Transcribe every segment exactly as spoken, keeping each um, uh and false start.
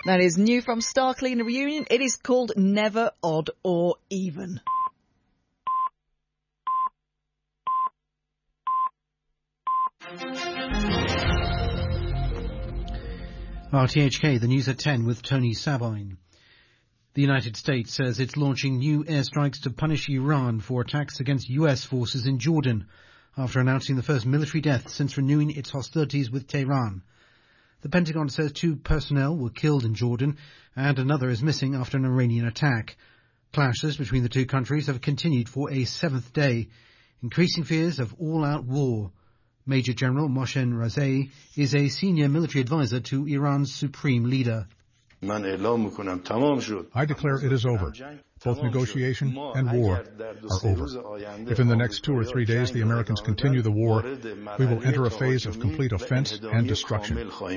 That is new from Star Cleaner Reunion. It is called Never, Odd or Even. R T H K, the news at ten with Tony Sabine. The United States says it's launching new airstrikes to punish Iran for attacks against U S forces in Jordan, after announcing the first military death since renewing its hostilities with Tehran. The Pentagon says two personnel were killed in Jordan and another is missing after an Iranian attack. Clashes between the two countries have continued for a seventh day, increasing fears of all-out war. Major General Mohsen Razei is a senior military advisor to Iran's supreme leader. I declare it is over. Both negotiation and war are over. If in the next two or three days the Americans continue the war, we will enter a phase of complete offense and destruction.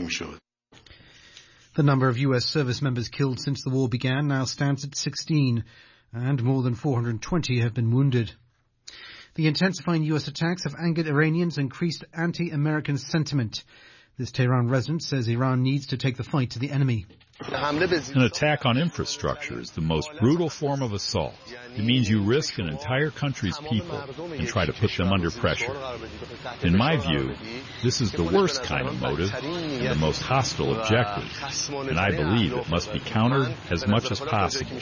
The number of U S service members killed since the war began now stands at sixteen, and more than four hundred twenty have been wounded. The intensifying U S attacks have angered Iranians and increased anti-American sentiment. This Tehran resident says Iran needs to take the fight to the enemy. An attack on infrastructure is the most brutal form of assault. It means you risk an entire country's people and try to put them under pressure. In my view, this is the worst kind of motive and the most hostile objective, and I believe it must be countered as much as possible.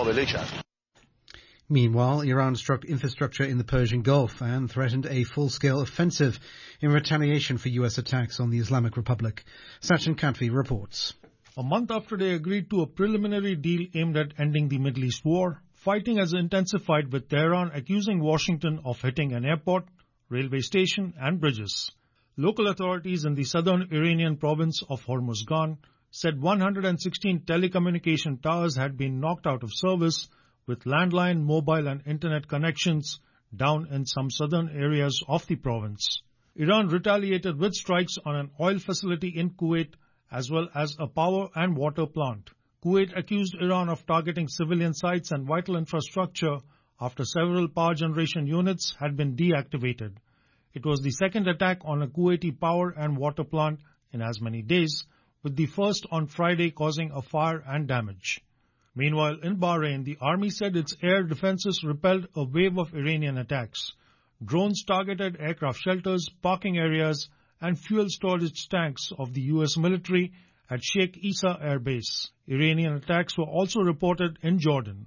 Meanwhile, Iran struck infrastructure in the Persian Gulf and threatened a full-scale offensive in retaliation for U S attacks on the Islamic Republic. Sachin Khatri reports. A month after they agreed to a preliminary deal aimed at ending the Middle East war, fighting has intensified, with Tehran accusing Washington of hitting an airport, railway station and bridges. Local authorities in the southern Iranian province of Hormuzgan said one hundred sixteen telecommunication towers had been knocked out of service, with landline, mobile and internet connections down in some southern areas of the province. Iran retaliated with strikes on an oil facility in Kuwait as well as a power and water plant. Kuwait accused Iran of targeting civilian sites and vital infrastructure after several power generation units had been deactivated. It was the second attack on a Kuwaiti power and water plant in as many days, with the first on Friday causing a fire and damage. Meanwhile, in Bahrain, the army said its air defenses repelled a wave of Iranian attacks. Drones targeted aircraft shelters, parking areas, and fuel storage tanks of the U S military at Sheikh Issa Air Base. Iranian attacks were also reported in Jordan.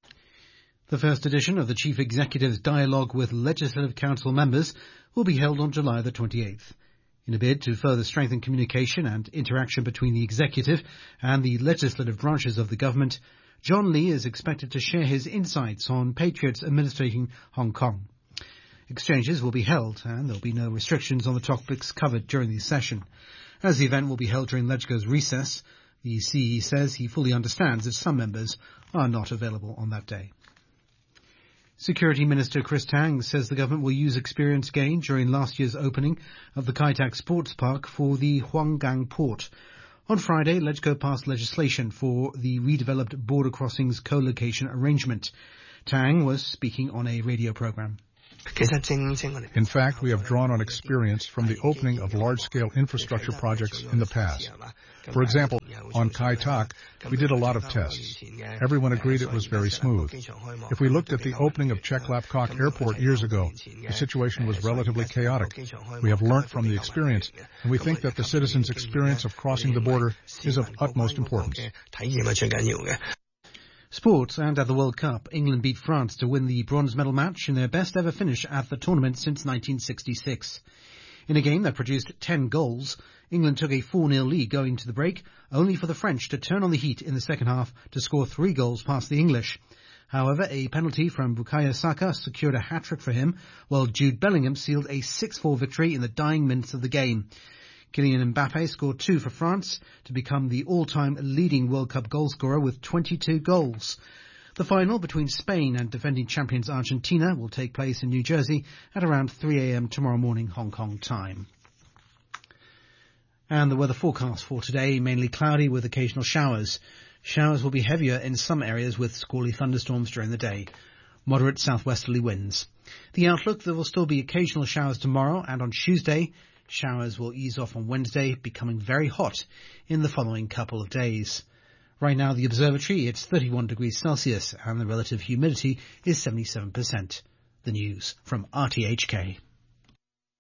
The first edition of the Chief Executive's Dialogue with Legislative Council members will be held on July the twenty-eighth. In a bid to further strengthen communication and interaction between the executive and the legislative branches of the government, John Lee is expected to share his insights on Patriots administrating Hong Kong. Exchanges will be held, and there will be no restrictions on the topics covered during the session. As the event will be held during LegCo's recess, the C E says he fully understands that some members are not available on that day. Security Minister Chris Tang says the government will use experience gained during last year's opening of the Kai Tak Sports Park for the Huanggang port. On Friday, LegCo passed legislation for the redeveloped border crossings co-location arrangement. Tang was speaking on a radio program. In fact, we have drawn on experience from the opening of large-scale infrastructure projects in the past. For example, on Kai Tak, we did a lot of tests. Everyone agreed it was very smooth. If we looked at the opening of Chek Lap Kok Airport years ago, the situation was relatively chaotic. We have learnt from the experience, and we think that the citizens' experience of crossing the border is of utmost importance. Sports, and at the World Cup, England beat France to win the bronze medal match in their best ever finish at the tournament since nineteen sixty-six. In a game that produced ten goals, England took a four nil lead going to the break, only for the French to turn on the heat in the second half to score three goals past the English. However, a penalty from Bukayo Saka secured a hat-trick for him, while Jude Bellingham sealed a six four victory in the dying minutes of the game. Kylian Mbappe scored two for France to become the all-time leading World Cup goalscorer with twenty-two goals. The final between Spain and defending champions Argentina will take place in New Jersey at around three a.m. tomorrow morning Hong Kong time. And the weather forecast for today, mainly cloudy with occasional showers. Showers will be heavier in some areas with squally thunderstorms during the day. Moderate southwesterly winds. The outlook, there will still be occasional showers tomorrow and on Tuesday. Showers will ease off on Wednesday, becoming very hot in the following couple of days. Right now, the observatory, it's thirty-one degrees Celsius and the relative humidity is seventy-seven percent. The news from R T H K.